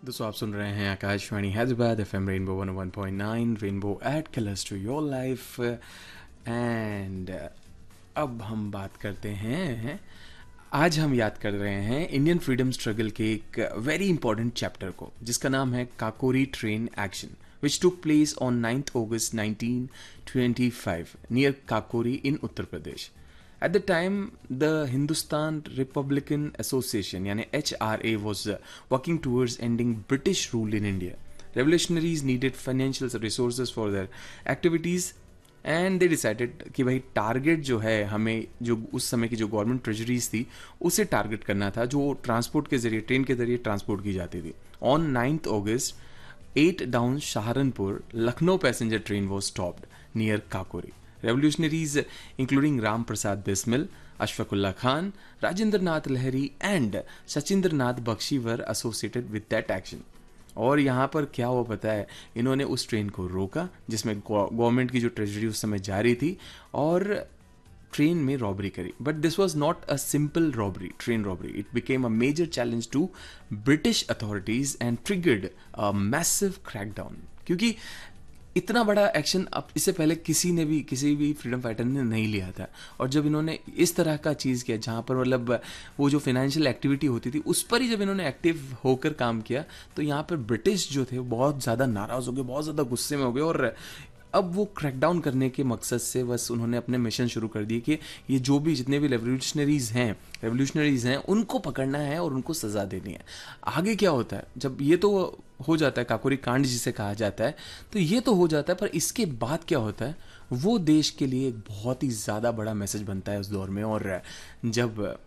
दोस्तों आप सुन रहे हैं Akashvani Hyderabad FM rainbow 101.9 rainbow add colours to your life. And अब हम बात करते हैं, आज हम याद कर रहे हैं इंडियन फ्रीडम स्ट्रगल के एक वेरी इंपॉर्टेंट चैप्टर को, जिसका नाम है Kakori train action which took place on 9th August 1925 near Kakori in Uttar Pradesh. At the time, the Hindustan Republican Association यानी HRA was working towards ending British rule in India. Revolutionaries needed financial resources for their activities and they decided कि भाई target जो है हमें, जो उस समय की जो गवर्नमेंट ट्रेजरीज थी उसे टारगेट करना था, जो ट्रांसपोर्ट के जरिए, ट्रेन के जरिए ट्रांसपोर्ट की जाती थी। On 9th August 8 down Saharanpur, Lucknow passenger train was stopped near Kakori. Revolutionaries including Ram Prasad Bismil, Ashfaqullah Khan, Rajendra Nath Lahiri and Sachindra Nath Bakshi were associated with that action. और यहाँ पर क्या हुआ पता है, इन्होंने उस train को रोका जिसमें गवर्नमेंट की जो ट्रेजरी उस समय जारी थी, और ट्रेन में रॉबरी करी। But this was not a simple robbery, train robbery. It became a major challenge to British authorities and triggered a massive crackdown, क्योंकि इतना बड़ा एक्शन अब इससे पहले किसी भी फ्रीडम फाइटर ने नहीं लिया था। और जब इन्होंने इस तरह का चीज़ किया जहाँ पर मतलब वो जो फाइनेंशियल एक्टिविटी होती थी उस पर ही जब इन्होंने एक्टिव होकर काम किया, तो यहाँ पर ब्रिटिश जो थे बहुत ज़्यादा नाराज़ हो गए, बहुत ज़्यादा गुस्से में हो गए, और अब वो क्रैकडाउन करने के मकसद से बस उन्होंने अपने मिशन शुरू कर दिए कि ये जो भी जितने भी रेवोल्यूशनरीज हैं उनको पकड़ना है और उनको सज़ा देनी है। आगे क्या होता है, जब ये तो हो जाता है, काकोरी कांड जिसे कहा जाता है, तो ये तो हो जाता है, पर इसके बाद क्या होता है वो देश के लिए एक बहुत ही ज़्यादा बड़ा मैसेज बनता है उस दौर में। और जब